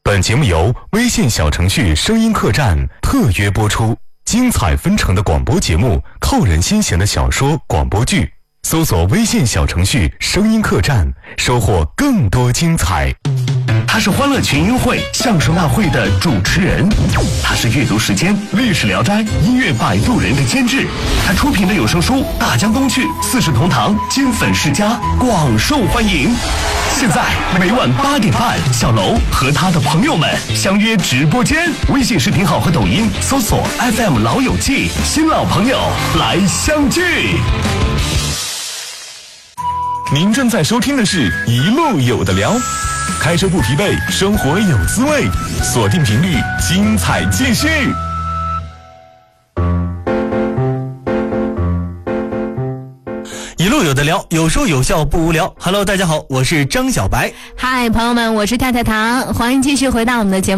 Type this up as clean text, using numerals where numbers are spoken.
本节目由微信小程序声音客栈特约播出，精彩纷呈的广播节目，扣人心弦的小说广播剧，搜索微信小程序声音客栈，收获更多精彩。 他是欢乐群英会相声大会的主持人，他是阅读时间历史聊斋音乐摆渡人的监制，他出品的有声书《大江东去》四世同堂金粉世家广受欢迎。现在每晚8点半，小楼和他的朋友们相约直播间，微信视频号和抖音搜索 FM 老友记，新老朋友来相聚。 您正在收听的是一路有的聊，开车不疲惫，生活有滋味，锁定频率，精彩继续。 一路有的聊，有说有笑不无聊。Hello， 大家好，我是张小白。 嗨，朋友们，我是太太糖，欢迎继续回到我们的节目。